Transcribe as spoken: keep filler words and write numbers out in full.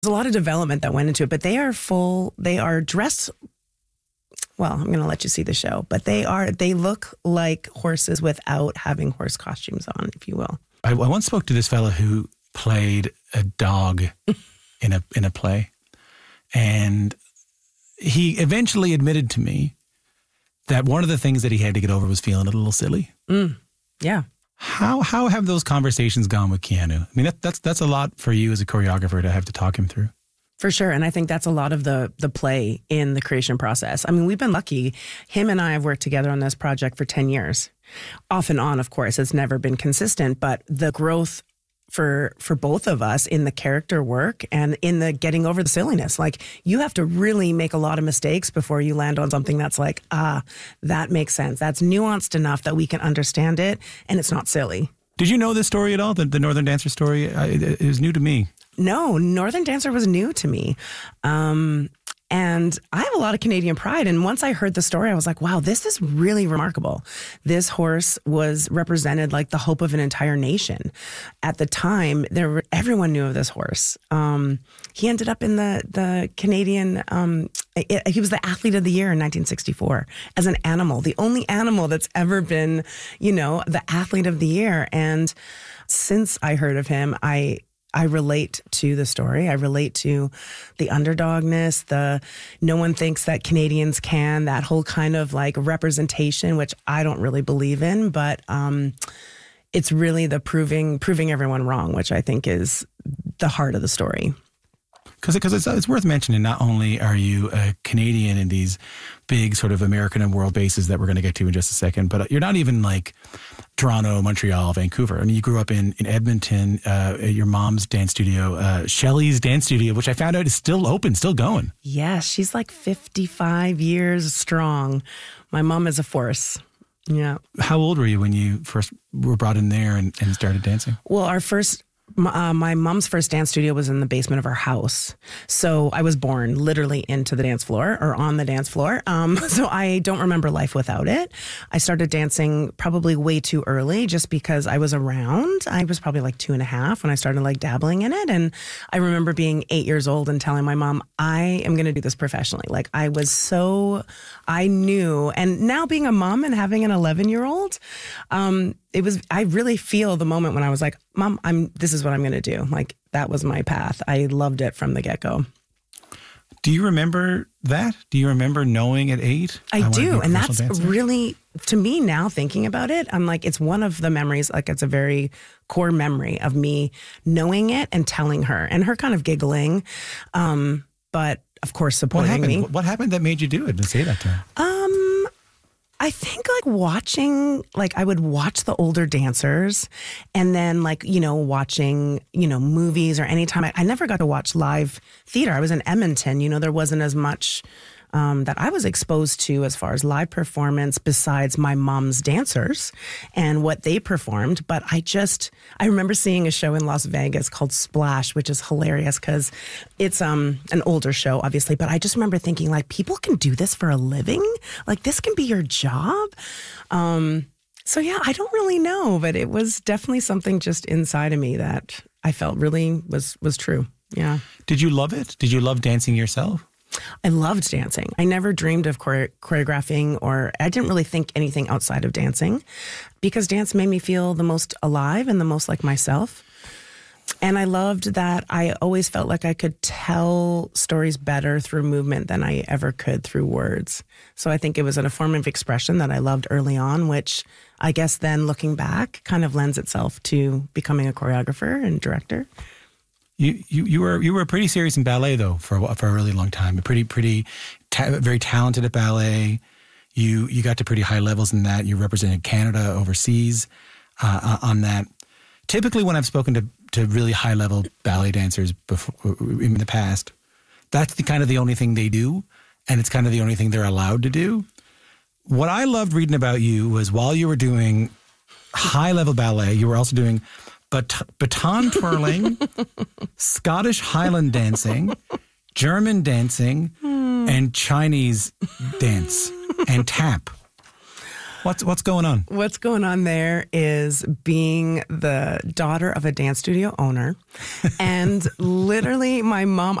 There's a lot of development that went into it, but they are full, they are dressed, well, I'm going to let you see the show, but they are, they look like horses without having horse costumes on, if you will. I, I once spoke to this fella who played a dog in a in a play, and he eventually admitted to me that one of the things that he had to get over was feeling a little silly. Mm, yeah. How how have those conversations gone with Keanu? I mean, that, that's that's a lot for you as a choreographer to have to talk him through. For sure. And I think that's a lot of the the play in the creation process. I mean, we've been lucky. Him and I have worked together on this project for ten years. Off and on, of course. It's never been consistent, but the growth for for both of us in the character work and in the getting over the silliness. Like, you have to really make a lot of mistakes before you land on something that's like, ah, that makes sense. That's nuanced enough that we can understand it and it's not silly. Did you know this story at all, the, the Northern Dancer story? I, it, it was new to me. No, Northern Dancer was new to me. Um, and I have a lot of Canadian pride. And once I heard the story, I was like, wow, this is really remarkable. This horse was represented like the hope of an entire nation. At the time, there were, everyone knew of this horse. Um, he ended up in the, the Canadian, um, it, he was the athlete of the year in nineteen sixty-four as an animal, the only animal that's ever been, you know, the athlete of the year. And since I heard of him, I I relate to the story. I relate to the underdogness, the no one thinks that Canadians can, that whole kind of like representation, which I don't really believe in, but um, it's really the proving proving everyone wrong, which I think is the heart of the story. Because because it's, it's worth mentioning, not only are you a Canadian in these big sort of American and world bases that we're going to get to in just a second, but you're not even like Toronto, Montreal, Vancouver. I mean, you grew up in, in Edmonton, uh, your mom's dance studio, uh, Shelley's dance studio, which I found out is still open, still going. Yeah, she's like fifty-five years strong. My mom is a force. Yeah. How old were you when you first were brought in there and, and started dancing? Well, our first... Uh, my mom's first dance studio was in the basement of our house. So I was born literally into the dance floor or on the dance floor. Um, so I don't remember life without it. I started dancing probably way too early just because I was around. I was probably like two and a half when I started like dabbling in it. And I remember being eight years old and telling my mom, I am going to do this professionally. Like, I was so, I knew. And now being a mom and having an eleven year old, um, it was, I really feel the moment when I was like, Mom, I'm, this is what I'm going to do. Like, that was my path. I loved it from the get-go. Do you remember that? Do you remember knowing at eight? I, I do. And that's dancer? really, to me now thinking about it, I'm like, it's one of the memories, like it's a very core memory of me knowing it and telling her and her kind of giggling. Um, but of course, supporting what happened? me. What happened that made you do it and say that to her? Um, I think like watching, like I would watch the older dancers and then like, you know, watching, you know, movies or anytime. I, I never got to watch live theater. I was in Edmonton, you know, there wasn't as much um, that I was exposed to as far as live performance besides my mom's dancers and what they performed. But I just, I remember seeing a show in Las Vegas called Splash, which is hilarious because it's um an older show, obviously. But I just remember thinking like, people can do this for a living? Like, this can be your job? Um, so yeah, I don't really know, but it was definitely something just inside of me that I felt really was, was true. Yeah. Did you love it? Did you love dancing yourself? I loved dancing. I never dreamed of chore- choreographing or I didn't really think anything outside of dancing because dance made me feel the most alive and the most like myself. And I loved that I always felt like I could tell stories better through movement than I ever could through words. So I think it was a form of expression that I loved early on, which I guess then looking back kind of lends itself to becoming a choreographer and director. You, you you were you were pretty serious in ballet though for a, for a really long time. Pretty pretty ta- very talented at ballet. You you got to pretty high levels in that. You represented Canada overseas uh, on that. Typically, when I've spoken to to really high level ballet dancers before in the past, that's the kind of the only thing they do, and it's kind of the only thing they're allowed to do. What I loved reading about you was while you were doing high level ballet, you were also doing Bat- baton twirling, Scottish Highland dancing, German dancing, hmm. and Chinese dance and tap. What's what's going on? What's going on there is being the daughter of a dance studio owner. And literally my mom,